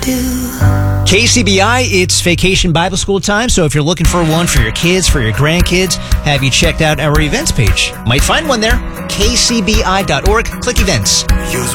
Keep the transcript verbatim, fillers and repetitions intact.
K C B I, it's Vacation Bible School time, so if you're looking for one for your kids, for your grandkids, have you checked out our events page? Might find one there, k c b i dot org. Click events. Use